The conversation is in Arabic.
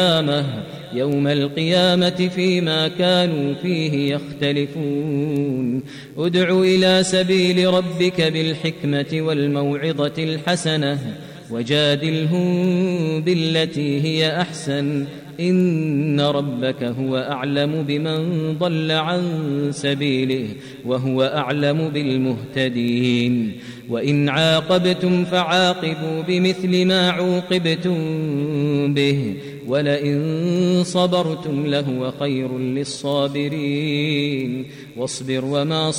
يوم القيامة فيما كانوا فيه يختلفون ادع إلى سبيل ربك بالحكمة والموعظة الحسنة وجادلهم بالتي هي أحسن إن ربك هو أعلم بمن ضل عن سبيله وهو أعلم بالمهتدين وإن عاقبتم فعاقبوا بمثل ما عوقبتم به ولئن صبرتم لهو خير للصابرين واصبر وما